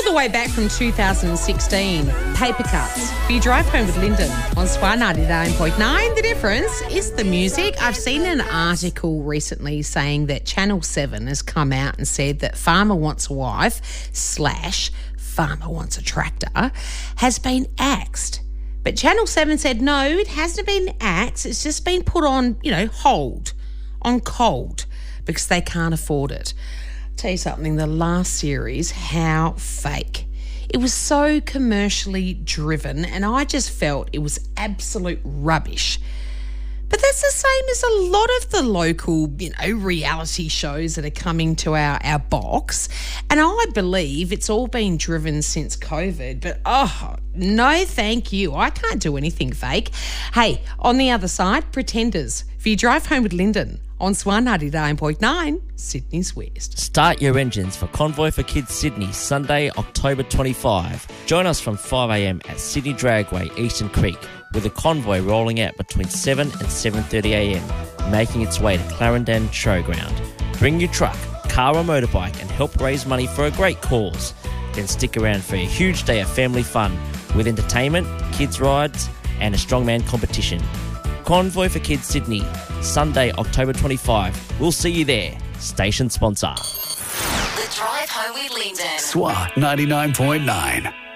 the way back from 2016. Paper Cuts. For your drive home with Lyndon on Swan 99.9. The difference is the music. I've seen an article recently saying that Channel 7 has come out and said that Farmer Wants a Wife / Farmer Wants a Tractor has been axed. But Channel 7 said, no, it hasn't been axed. It's just been put on, hold, on cold, because they can't afford it. I'll tell you something, the last series, how fake. It was so commercially driven, and I just felt it was absolute rubbish. But that's the same as a lot of the local, reality shows that are coming to our box. And I believe it's all been driven since COVID. But, no thank you. I can't do anything fake. Hey, on the other side, Pretenders. For your drive home with Lyndon on Swan 99.9, Sydney's West. Start your engines for Convoy for Kids Sydney, Sunday, October 25. Join us from 5 a.m. at Sydney Dragway, Eastern Creek, with a convoy rolling out between 7 and 7:30 a.m, making its way to Clarendon Showground. Bring your truck, car or motorbike and help raise money for a great cause. Then stick around for a huge day of family fun with entertainment, kids rides and a strongman competition. Convoy for Kids Sydney, Sunday, October 25. We'll see you there. Station sponsor. The Drive Home with Lyndon. SWAT 99.9.